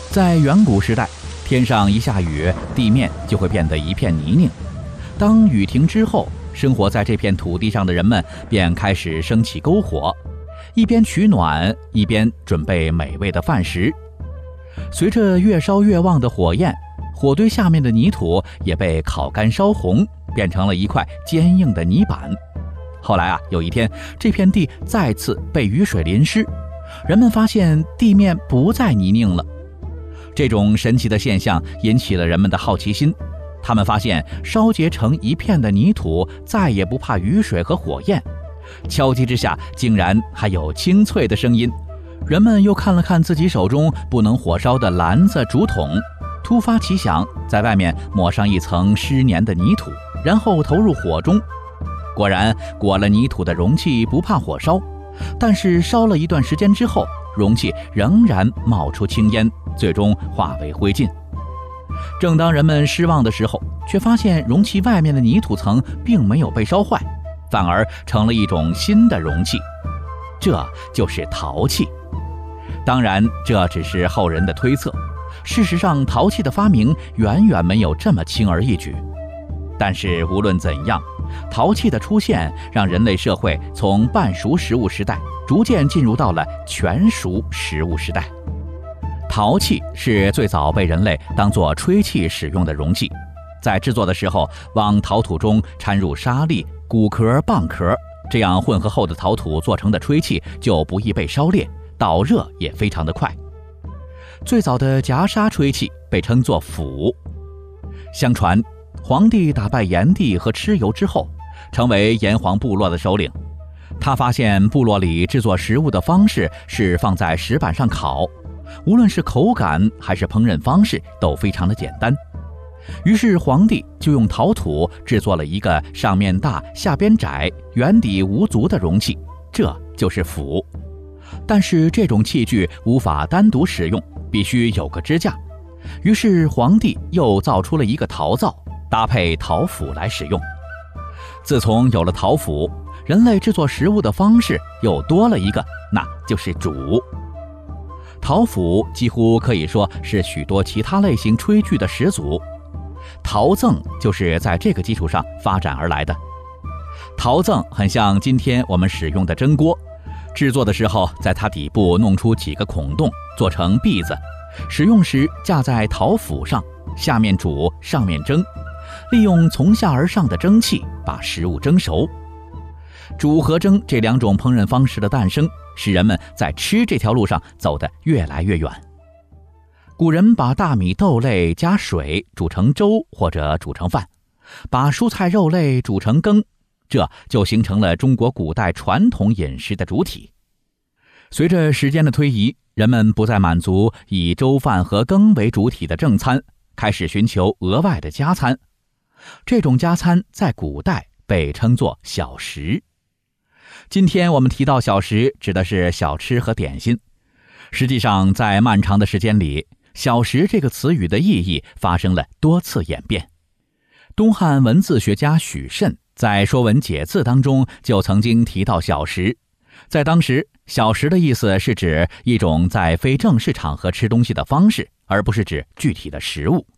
在远古时代，天上一下雨，地面就会变得一片泥泞。当雨停之后，生活在这片土地上的人们便开始升起篝火，一边取暖，一边准备美味的饭食。随着越烧越旺的火焰，火堆下面的泥土也被烤干烧红，变成了一块坚硬的泥板。后来有一天，这片地再次被雨水淋湿，人们发现地面不再泥泞了。这种神奇的现象引起了人们的好奇心，他们发现烧结成一片的泥土再也不怕雨水和火焰，敲击之下竟然还有清脆的声音。人们又看了看自己手中不能火烧的篮子、竹筒，突发奇想，在外面抹上一层湿黏的泥土，然后投入火中。果然，裹了泥土的容器不怕火烧，但是烧了一段时间之后，容器仍然冒出青烟，最终化为灰烬。正当人们失望的时候，却发现容器外面的泥土层并没有被烧坏，反而成了一种新的容器，这就是陶器。当然，这只是后人的推测，事实上，陶器的发明远远没有这么轻而易举。但是无论怎样，陶器的出现让人类社会从半熟食物时代逐渐进入到了全熟食物时代。陶器是最早被人类当作吹气使用的容器，在制作的时候往陶土中掺入沙粒、骨壳、蚌壳，这样混合后的陶土做成的吹气就不易被烧裂，导热也非常的快。最早的夹沙吹器被称作釜。相传黄帝打败炎帝和蚩尤之后，成为炎黄部落的首领。他发现部落里制作食物的方式是放在石板上烤，无论是口感还是烹饪方式都非常的简单。于是黄帝就用陶土制作了一个上面大下边窄、圆底无足的容器，这就是釜。但是这种器具无法单独使用，必须有个支架。于是黄帝又造出了一个陶灶，搭配陶釜来使用。自从有了陶釜，人类制作食物的方式又多了一个，那就是煮。陶釜几乎可以说是许多其他类型炊具的始祖，陶甑就是在这个基础上发展而来的。陶甑很像今天我们使用的蒸锅，制作的时候在它底部弄出几个孔洞，做成篦子，使用时架在陶釜上，下面煮，上面蒸，利用从下而上的蒸汽把食物蒸熟。煮和蒸这两种烹饪方式的诞生，使人们在吃这条路上走得越来越远。古人把大米豆类加水煮成粥或者煮成饭，把蔬菜肉类煮成羹，这就形成了中国古代传统饮食的主体。随着时间的推移，人们不再满足以粥饭和羹为主体的正餐，开始寻求额外的加餐。这种加餐在古代被称作小食。今天我们提到小食，指的是小吃和点心。实际上，在漫长的时间里，小食这个词语的意义发生了多次演变。东汉文字学家许慎在《说文解字》当中就曾经提到小食。在当时，小食的意思是指一种在非正式场合吃东西的方式，而不是指具体的食物。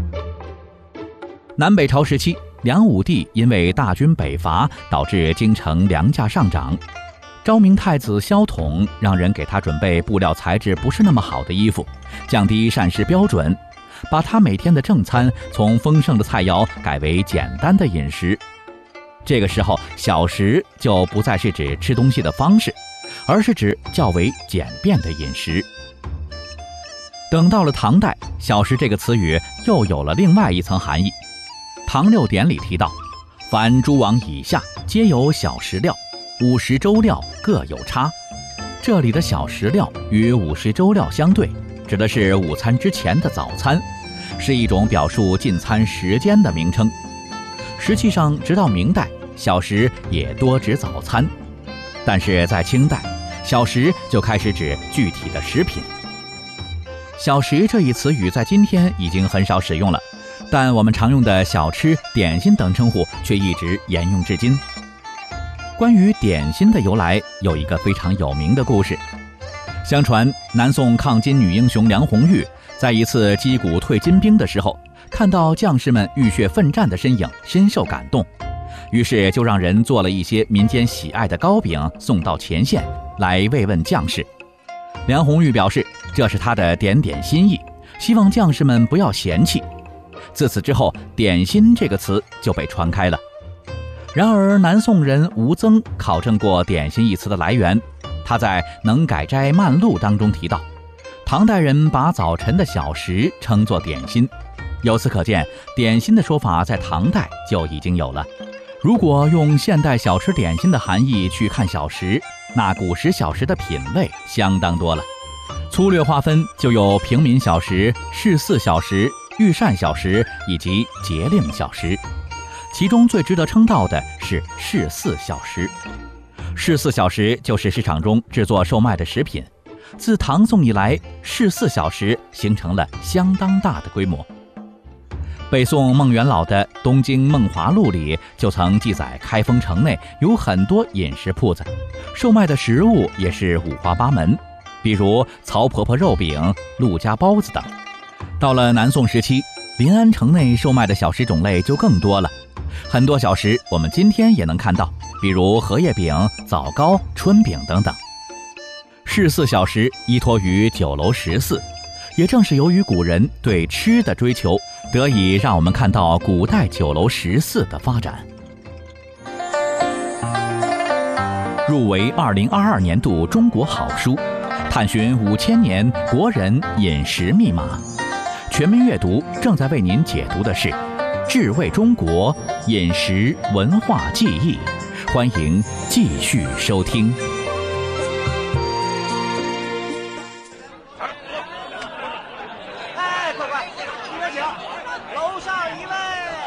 南北朝时期，梁武帝因为大军北伐，导致京城粮价上涨。昭明太子萧统让人给他准备布料材质不是那么好的衣服，降低膳食标准，把他每天的正餐从丰盛的菜肴改为简单的饮食。这个时候，小食就不再是指吃东西的方式，而是指较为简便的饮食。等到了唐代，小食这个词语又有了另外一层含义。唐六典里提到，凡诸往以下皆有小食料，午时粥料各有差。这里的小食料与午时粥料相对，指的是午餐之前的早餐，是一种表述进餐时间的名称。实际上，直到明代，小食也多指早餐，但是在清代，小食就开始指具体的食品。小食这一词语在今天已经很少使用了，但我们常用的小吃、点心等称呼却一直沿用至今。关于点心的由来，有一个非常有名的故事。 相传，南宋抗金女英雄梁红玉在一次击鼓退金兵的时候，看到将士们浴血奋战的身影，深受感动，于是就让人做了一些民间喜爱的糕饼送到前线来慰问将士。梁红玉表示，这是她的点点心意，希望将士们不要嫌弃。自此之后，点心这个词就被传开了。然而，南宋人吴曾考证过点心一词的来源，他在《能改斋漫录》当中提到，唐代人把早晨的小食称作点心。由此可见，点心的说法在唐代就已经有了。如果用现代小吃点心的含义去看小食，那古时小食的品味相当多了。粗略划分，就有平民小食、市肆小食、御膳小食以及节令小食。其中最值得称道的是市肆小食。市肆小食就是市场中制作售卖的食品。自唐宋以来，市肆小食形成了相当大的规模。北宋孟元老的《东京梦华录》里就曾记载，开封城内有很多饮食铺子，售卖的食物也是五花八门，比如曹婆婆肉饼、陆家包子等。到了南宋时期，临安城内售卖的小食种类就更多了，很多小食我们今天也能看到，比如荷叶饼、枣糕、春饼等等。市肆小食依托于酒楼食肆，也正是由于古人对吃的追求，得以让我们看到古代酒楼食肆的发展。入围2022年度中国好书，探寻5000年国人饮食密码。全民阅读正在为您解读的是智慧中国饮食文化记忆，欢迎继续收听。 哎，快快，里面请，楼上一位。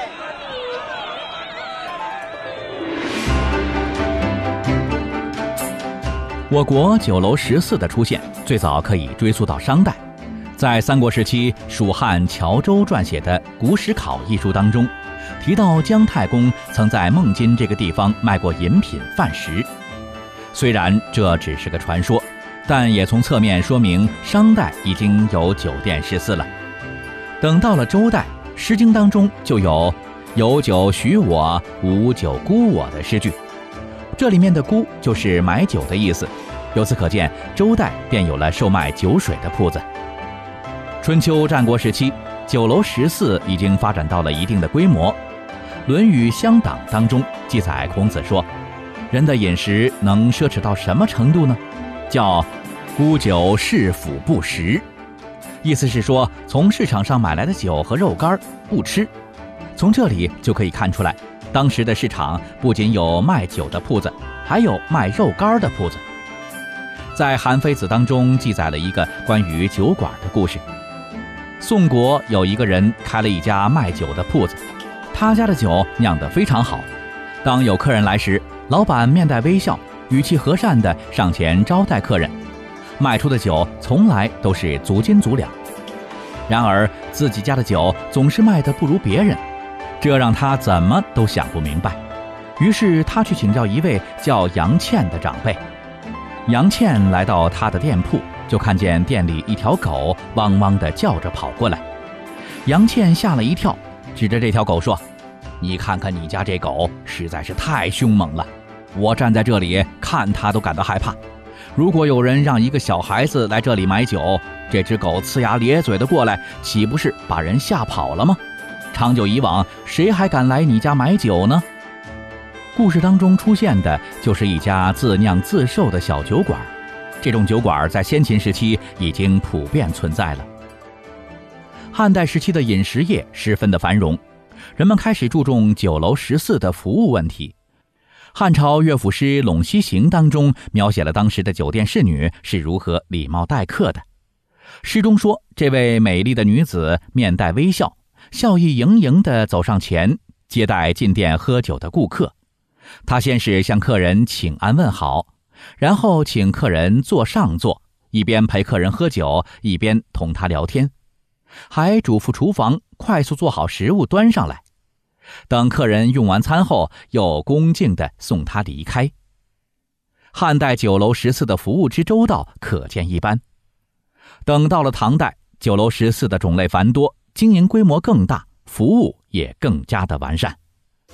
我国酒楼食肆的出现，最早可以追溯到商代。在三国时期，蜀汉乔周撰写的《古史考》一书当中，提到姜太公曾在孟津这个地方卖过饮品饭食。虽然这只是个传说，但也从侧面说明商代已经有酒店食肆了。等到了周代，《诗经》当中就有“有酒许我，无酒沽我”的诗句，这里面的沽就是买酒的意思。由此可见，周代便有了售卖酒水的铺子。春秋战国时期，酒楼食肆已经发展到了一定的规模。《论语乡党》当中记载，孔子说，人的饮食能奢侈到什么程度呢？叫沽酒市府不食，意思是说，从市场上买来的酒和肉干不吃。从这里就可以看出来，当时的市场不仅有卖酒的铺子，还有卖肉干的铺子。在《韩非子》当中记载了一个关于酒馆的故事。宋国有一个人开了一家卖酒的铺子，他家的酒酿得非常好。当有客人来时，老板面带微笑，语气和善地上前招待客人，卖出的酒从来都是足斤足两。然而自己家的酒总是卖得不如别人，这让他怎么都想不明白。于是他去请教一位叫杨倩的长辈。杨倩来到他的店铺，就看见店里一条狗汪汪地叫着跑过来。杨倩吓了一跳，指着这条狗说，你看看你家这狗实在是太凶猛了，我站在这里看它都感到害怕。如果有人让一个小孩子来这里买酒，这只狗呲牙咧嘴的过来，岂不是把人吓跑了吗？长久以往，谁还敢来你家买酒呢？故事当中出现的就是一家自酿自售的小酒馆，这种酒馆在先秦时期已经普遍存在了。汉代时期的饮食业十分的繁荣，人们开始注重酒楼食肆的服务问题。汉朝乐府诗《陇西行》当中描写了当时的酒店侍女是如何礼貌待客的。诗中说，这位美丽的女子面带微笑，笑意盈盈地走上前，接待进店喝酒的顾客。她先是向客人请安问好，然后请客人坐上座，一边陪客人喝酒，一边同他聊天，还嘱咐厨房快速做好食物端上来。等客人用完餐后，又恭敬地送他离开。 汉代酒楼食肆的服务之周到可见一斑。等到了唐代，酒楼食肆的种类繁多，经营规模更大，服务也更加的完善。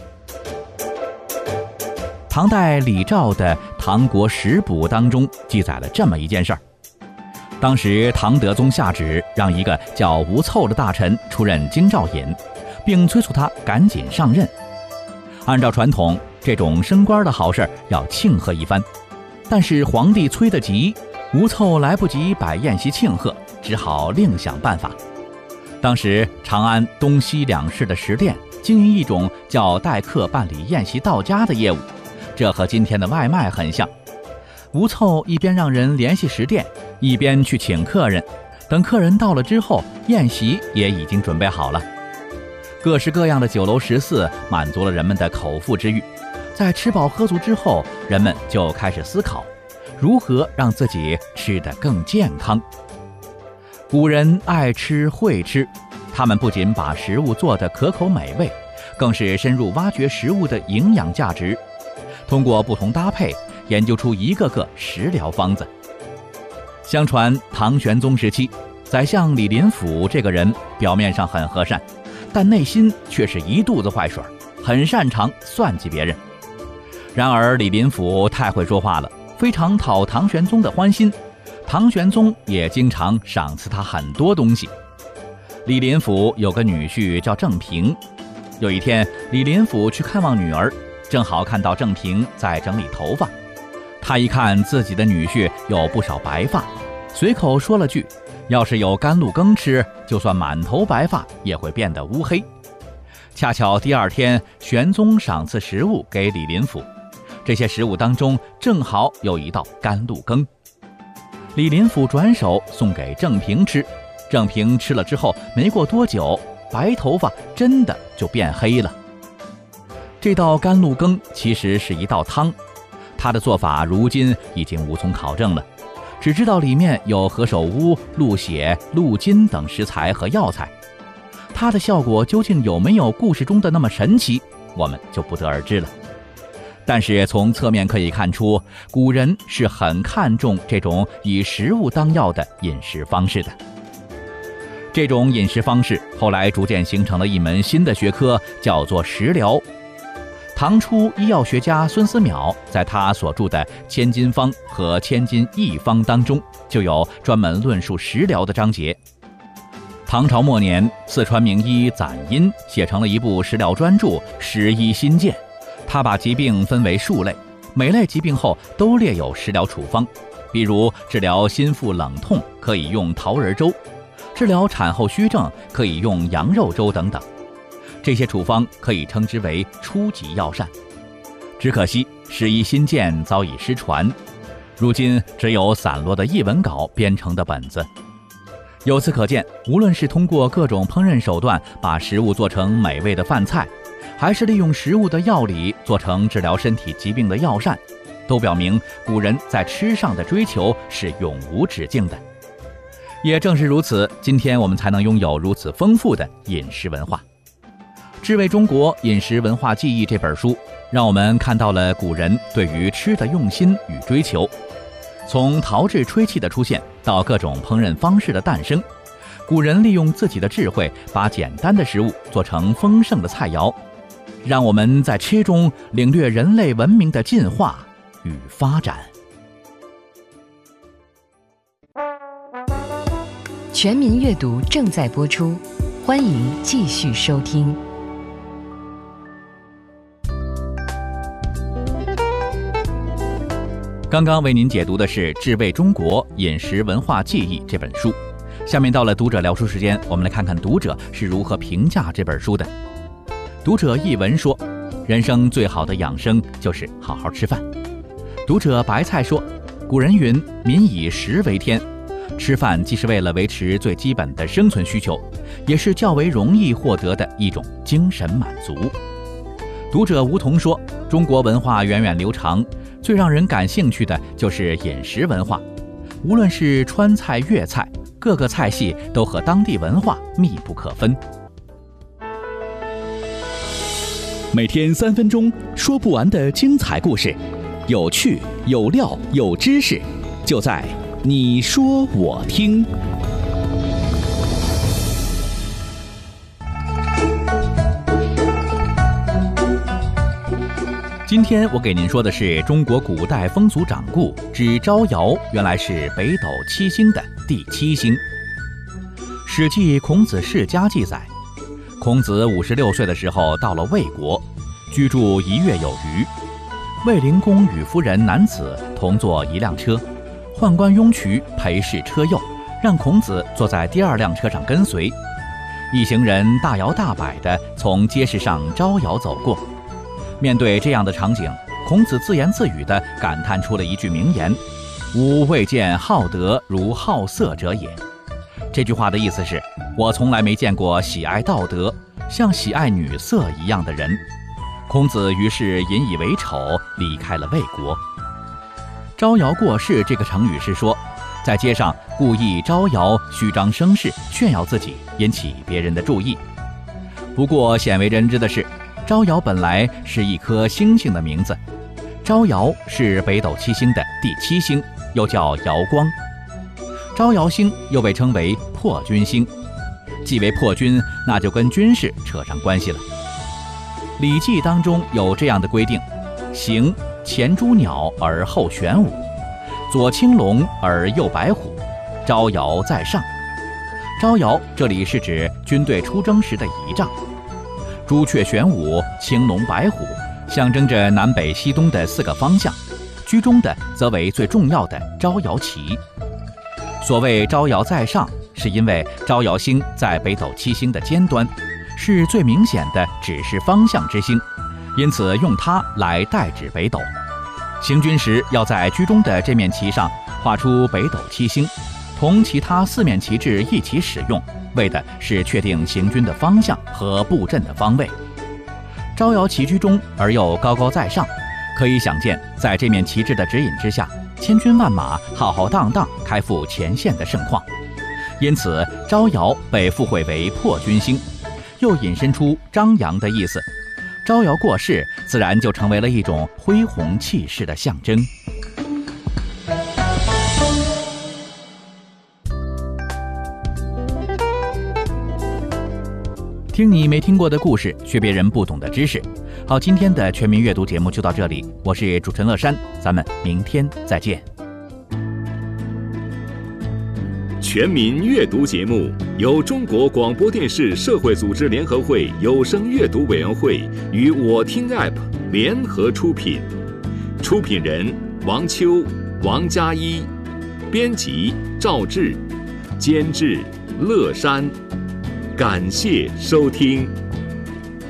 唐代李肇的《唐国食补》当中记载了这么一件事儿。当时唐德宗下旨让一个叫吴凑的大臣出任京兆尹，并催促他赶紧上任。按照传统，这种升官的好事要庆贺一番，但是皇帝催得急，吴凑来不及摆宴席庆贺，只好另想办法。当时长安东西两市的食店经营一种叫代客办理宴席到家的业务，这和今天的外卖很像。吴凑一边让人联系食店，一边去请客人，等客人到了之后，宴席也已经准备好了。各式各样的酒楼食肆满足了人们的口腹之欲，在吃饱喝足之后，人们就开始思考如何让自己吃得更健康。古人爱吃会吃，他们不仅把食物做得可口美味，更是深入挖掘食物的营养价值，通过不同搭配研究出一个个食疗方子。相传唐玄宗时期，宰相李林甫这个人表面上很和善，但内心却是一肚子坏水，很擅长算计别人。然而李林甫太会说话了，非常讨唐玄宗的欢心，唐玄宗也经常赏赐他很多东西。李林甫有个女婿叫郑平，有一天李林甫去看望女儿，正好看到郑平在整理头发。他一看自己的女婿有不少白发，随口说了句，要是有甘露羹吃，就算满头白发也会变得乌黑。恰巧第二天玄宗赏赐食物给李林甫，这些食物当中正好有一道甘露羹。李林甫转手送给郑平吃，郑平吃了之后，没过多久，白头发真的就变黑了。这道甘露羹其实是一道汤，它的做法如今已经无从考证了，只知道里面有何首乌、鹿血、鹿筋等食材和药材。它的效果究竟有没有故事中的那么神奇，我们就不得而知了。但是从侧面可以看出，古人是很看重这种以食物当药的饮食方式的。这种饮食方式后来逐渐形成了一门新的学科，叫做食疗。唐初医药学家孙思邈在他所著的《千金方》和《千金一方》当中，就有专门论述食疗的章节。唐朝末年，四川名医攒因写成了一部食疗专著《食医心鉴》，他把疾病分为数类，每类疾病后都列有食疗处方，比如治疗心腹冷痛可以用桃仁粥，治疗产后虚症可以用羊肉粥等等。这些处方可以称之为初级药膳。只可惜《食医心鉴》早已失传，如今只有散落的译文稿编成的本子。由此可见，无论是通过各种烹饪手段把食物做成美味的饭菜，还是利用食物的药理做成治疗身体疾病的药膳，都表明古人在吃上的追求是永无止境的。也正是如此，今天我们才能拥有如此丰富的饮食文化。《智慧中国饮食文化记忆》这本书，让我们看到了古人对于吃的用心与追求。从陶制吹器的出现到各种烹饪方式的诞生，古人利用自己的智慧，把简单的食物做成丰盛的菜肴，让我们在吃中领略人类文明的进化与发展。 全民阅读正在播出，欢迎继续收听。 刚刚为您解读的是《智慧中国饮食文化记忆》这本书。下面到了读者聊书时间，我们来看看读者是如何评价这本书的。读者一文说，人生最好的养生就是好好吃饭。读者白菜说，古人云，民以食为天，吃饭既是为了维持最基本的生存需求，也是较为容易获得的一种精神满足。读者梧桐说，中国文化源远流长，最让人感兴趣的就是饮食文化，无论是川菜、粤菜，各个菜系都和当地文化密不可分。 每天3分钟，说不完的精彩故事。 有趣、有料、有知识，就在你说我听。今天我给您说的是中国古代风俗掌故之招摇原来是北斗七星的第7星。史记孔子世家记载，孔子56岁的时候到了魏国，居住1月有余。卫灵公与夫人南子同坐一辆车，宦官雍渠陪侍车右，让孔子坐在第2辆车上跟随。一行人大摇大摆地从街市上招摇走过。面对这样的场景，孔子自言自语地感叹出了一句名言：吾未见好德如好色者也。这句话的意思是，我从来没见过喜爱道德像喜爱女色一样的人。孔子于是引以为丑，离开了魏国。招摇过市这个成语是说，在街上故意招摇，虚张声势，炫耀自己，引起别人的注意。不过鲜为人知的是，招摇本来是一颗星星的名字，招摇是北斗七星的第7星，又叫瑶光。招摇星又被称为破军星，既为破军，那就跟军事扯上关系了。《礼记》当中有这样的规定：行前朱鸟而后玄武，左青龙而右白虎，招摇在上。招摇这里是指军队出征时的仪仗。朱雀玄武，青龙白虎，象征着南北西东的4个方向，居中的则为最重要的招摇旗。所谓招摇在上，是因为招摇星在北斗七星的尖端，是最明显的指示方向之星，因此用它来代指北斗。行军时要在居中的这面旗上画出北斗七星，同其他4面旗帜一起使用，为的是确定行军的方向和布阵的方位。招摇旗居中而又高高在上，可以想见，在这面旗帜的指引之下，千军万马浩浩荡荡开赴前线的盛况。因此招摇被附会为破军星，又引申出张扬的意思。招摇过市自然就成为了一种恢宏气势的象征。听你没听过的故事，学别人不懂的知识。好，今天的全民阅读节目就到这里，我是主持人乐山，咱们明天再见。 全民阅读节目由中国广播电视社会组织联合会有声阅读委员会与我听 App 联合出品，出品人王秋、王佳一，编辑赵志，监制乐山。感谢收听。